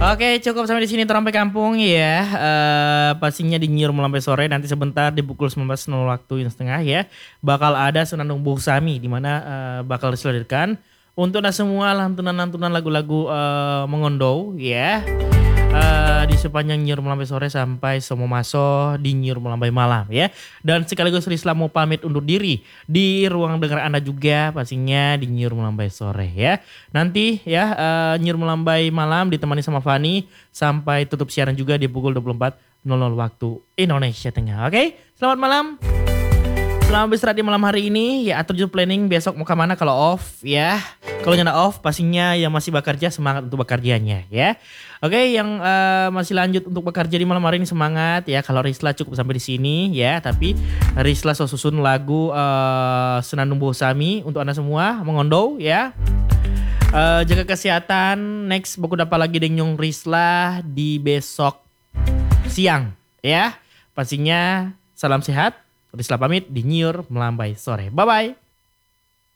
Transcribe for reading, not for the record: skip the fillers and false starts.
Oke, cukup sampai di sini Terampai Kampung ya. Pastinya di Nyur Melampai Sore nanti sebentar di pukul 19.00 waktu yang setengah ya. Bakal ada Senandung Buhsami di mana bakal diselenggarakan untuk anda semua lantunan-lantunan lagu-lagu Mengondo ya. Di sepanjang Nyur Melampai Sore sampai Somo Maso di Nyur Melampai Malam ya. Dan sekaligus Risla mau pamit undur diri di ruang dengar Anda juga pastinya di Nyur Melampai Sore ya. Nanti ya Nyur Melampai Malam ditemani sama Fani sampai tutup siaran juga di pukul 24.00 waktu Indonesia Tengah. Oke, selamat malam. Selamat beristirahat di malam hari ini ya, atur juga planning besok mau kemana kalau off ya. Kalau nyana off pastinya yang masih bekerja semangat untuk bekerjanya ya. Oke, yang masih lanjut untuk bekerja di malam hari ini semangat ya. Kalau Risla cukup sampai di sini ya, tapi Risla susun lagu Senandung Buhsami untuk anda semua Mengondo ya. Jaga kesehatan. Next buku dapat lagi dengan Risla di besok siang ya. Pastinya salam sehat. Risla pamit di Nyur Melampai Sore. Bye bye.